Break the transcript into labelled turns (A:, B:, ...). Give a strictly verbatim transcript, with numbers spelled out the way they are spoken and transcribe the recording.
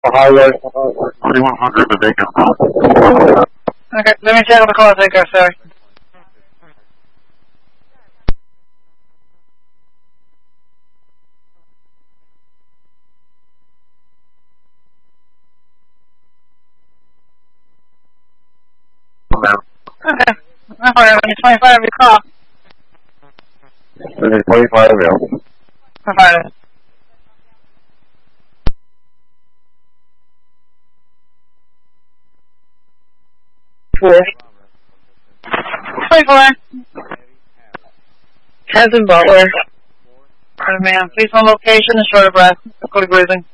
A: Highway forty-one hundred to Deacon.
B: Okay, let me check on the call taker, sorry. Okay, no problem, twenty-five of your call.
A: twenty-five available.
B: No problem.
C: Four.
B: twenty-four.
C: Cousin Butler.
B: Alright, ma'am. Please on location and short of breath. Cody Grisling.